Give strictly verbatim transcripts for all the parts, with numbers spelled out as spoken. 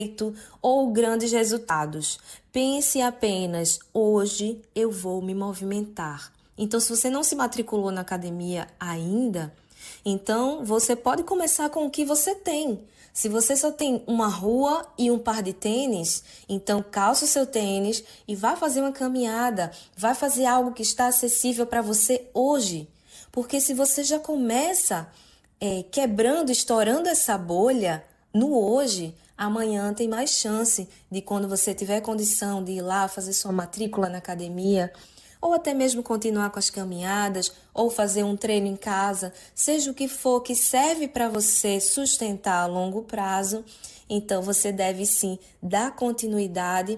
ou grandes resultados. Pense apenas, hoje eu vou me movimentar. Então, se você não se matriculou na academia ainda, então você pode começar com o que você tem. Se você só tem uma rua e um par de tênis, então calça o seu tênis e vá fazer uma caminhada, vá fazer algo que está acessível para você hoje. Porque se você já começa é, quebrando, estourando essa bolha no hoje, amanhã tem mais chance de, quando você tiver condição de ir lá fazer sua matrícula na academia, ou até mesmo continuar com as caminhadas, ou fazer um treino em casa, seja o que for que serve para você sustentar a longo prazo, então você deve sim dar continuidade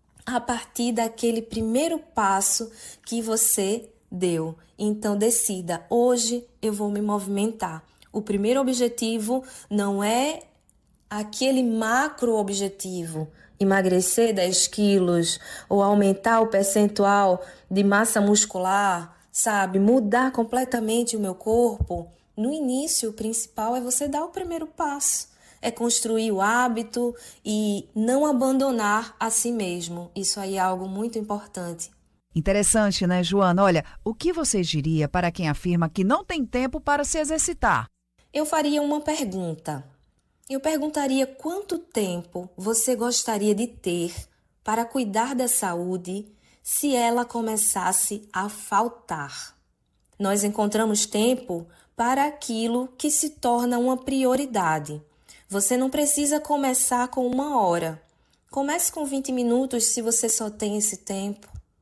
a partir daquele primeiro passo que você deu. Então decida, hoje eu vou me movimentar. O primeiro objetivo não é aquele macro objetivo, emagrecer dez quilos ou aumentar o percentual de massa muscular, sabe? Mudar completamente o meu corpo. No início, o principal é você dar o primeiro passo. É construir o hábito e não abandonar a si mesmo. Isso aí é algo muito importante. Interessante, né, Joana? Olha, o que você diria para quem afirma que não tem tempo para se exercitar? Eu faria uma pergunta. Eu perguntaria quanto tempo você gostaria de ter para cuidar da saúde se ela começasse a faltar. Nós encontramos tempo para aquilo que se torna uma prioridade. Você não precisa começar com uma hora. Comece com vinte minutos se você só tem esse tempo.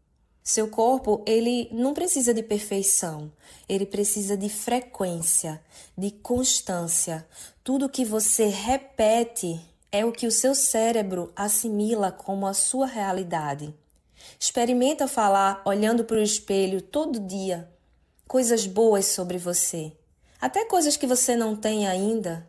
Seu corpo, ele não precisa de perfeição, ele precisa de frequência, de constância. Tudo que você repete é o que o seu cérebro assimila como a sua realidade. Experimenta falar olhando para o espelho todo dia coisas boas sobre você, até coisas que você não tem ainda.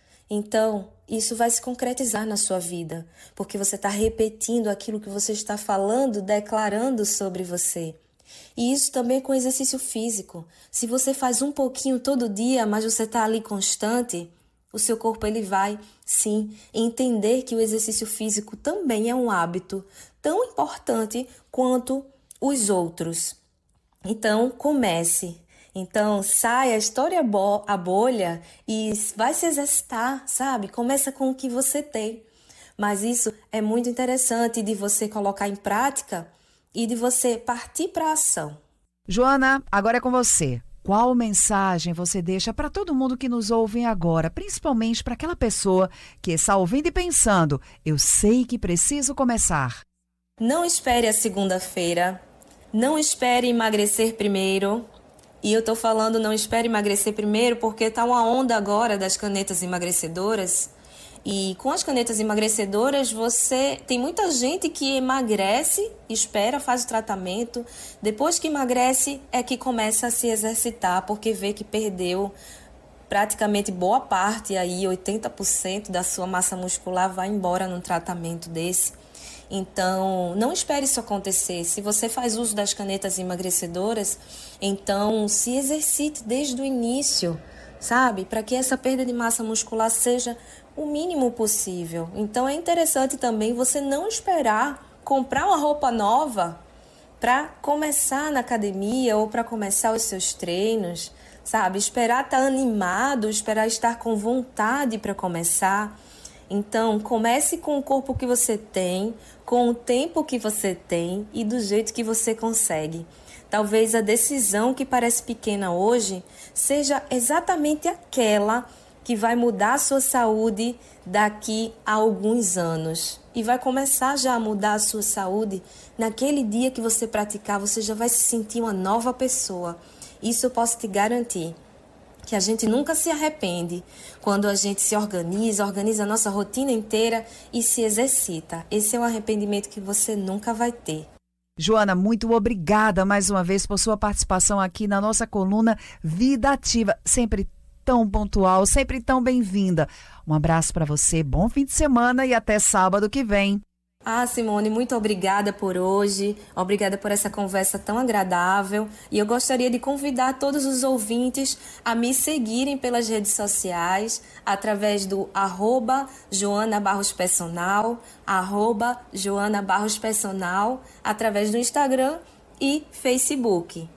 Então, isso vai se concretizar na sua vida, porque você está repetindo aquilo que você está falando, declarando sobre você. E isso também com exercício físico. Se você faz um pouquinho todo dia, mas você está ali constante, o seu corpo ele vai, sim, entender que o exercício físico também é um hábito tão importante quanto os outros. Então, comece. Então, saia, estoure a bolha e vai se exercitar, sabe? Começa com o que você tem. Mas isso é muito interessante de você colocar em prática e de você partir para a ação. Joana, agora é com você. Qual mensagem você deixa para todo mundo que nos ouve agora, principalmente para aquela pessoa que está ouvindo e pensando, eu sei que preciso começar? Não espere a segunda-feira, não espere emagrecer primeiro. E eu tô falando não espere emagrecer primeiro porque tá uma onda agora das canetas emagrecedoras. E com as canetas emagrecedoras, você tem muita gente que emagrece, espera, faz o tratamento. Depois que emagrece, é que começa a se exercitar, porque vê que perdeu praticamente boa parte, aí oitenta por cento da sua massa muscular vai embora num tratamento desse. Então, não espere isso acontecer. Se você faz uso das canetas emagrecedoras, então se exercite desde o início, sabe? Para que essa perda de massa muscular seja o mínimo possível. Então, é interessante também você não esperar comprar uma roupa nova para começar na academia ou para começar os seus treinos, sabe? Esperar estar animado, esperar estar com vontade para começar. Então, comece com o corpo que você tem, com o tempo que você tem e do jeito que você consegue. Talvez a decisão que parece pequena hoje seja exatamente aquela que vai mudar a sua saúde daqui a alguns anos. E vai começar já a mudar a sua saúde naquele dia que você praticar, você já vai se sentir uma nova pessoa. Isso eu posso te garantir. Que a gente nunca se arrepende quando a gente se organiza, organiza a nossa rotina inteira e se exercita. Esse é um arrependimento que você nunca vai ter. Joana, muito obrigada mais uma vez por sua participação aqui na nossa coluna Vida Ativa. Sempre tão pontual, sempre tão bem-vinda. Um abraço para você, bom fim de semana e até sábado que vem. Ah, Simone, muito obrigada por hoje, obrigada por essa conversa tão agradável e eu gostaria de convidar todos os ouvintes a me seguirem pelas redes sociais através do arroba Joana Barros Personal, arroba Joana Barros Personal, através do Instagram e Facebook.